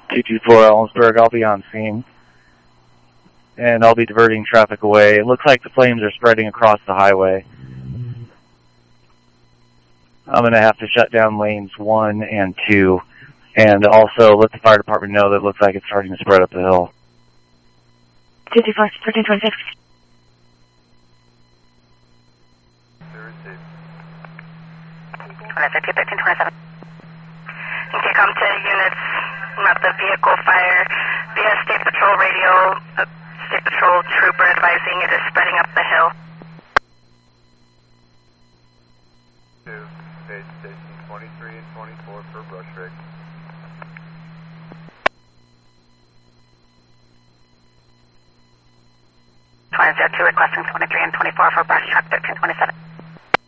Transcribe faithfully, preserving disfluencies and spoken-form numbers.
two two four Ellensburg, I'll be on scene. And I'll be diverting traffic away. It looks like the flames are spreading across the highway. I'm going to have to shut down lanes one and two, and also let the fire department know that it looks like it's starting to spread up the hill. two two four, thirteen twenty-six. thirteen twenty-seven. Okay, come to units, map the vehicle fire via State Patrol radio. Uh, State Patrol trooper advising it is spreading up the hill. Two, stage station twenty-three and twenty-four for brush rig. twenty oh two requesting twenty-three and twenty-four for brush truck thirteen twenty-seven.